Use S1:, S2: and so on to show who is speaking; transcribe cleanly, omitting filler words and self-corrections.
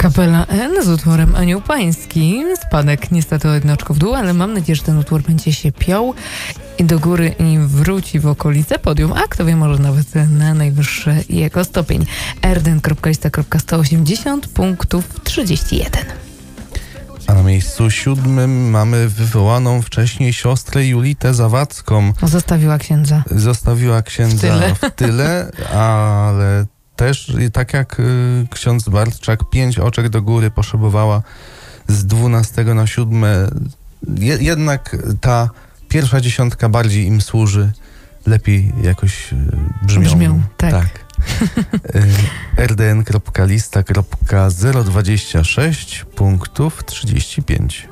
S1: Kapela N z utworem Anioł Pański. Spadek niestety o jedno oczko w dół, ale mam nadzieję, że ten utwór będzie się piął i do góry i wróci w okolice podium, a kto wie, może nawet na najwyższy jego stopień. rden.lista.180 punktów 31.
S2: A na miejscu 7 mamy wywołaną wcześniej siostrę Julitę Zawadzką.
S1: Zostawiła księdza
S2: w tyle, ale też tak jak ksiądz Bartczak 5 oczek do góry potrzebowała z 12 na 7. Jednak ta pierwsza dziesiątka bardziej im służy, lepiej jakoś brzmią.
S1: Tak.
S2: rdn.lista.026 punktów 35.